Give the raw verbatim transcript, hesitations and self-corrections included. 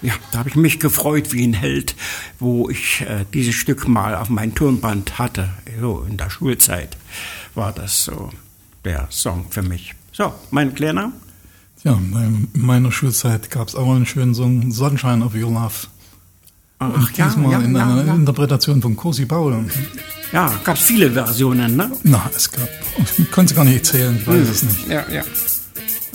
Ja, da habe ich mich gefreut wie ein Held, wo ich äh, dieses Stück mal auf mein Tonband hatte. So in der Schulzeit war das so der Song für mich. So, mein Kleiner? Ja, in meiner Schulzeit gab es auch einen schönen Song, Sunshine of Your Love. Ach, ja, diesmal ja, in ja, einer ja. Interpretation von Cosi Paul. Ja, gab es viele Versionen, ne? Na, es gab, ich konnte es gar nicht erzählen, ich weiß es nicht. Ja, ja.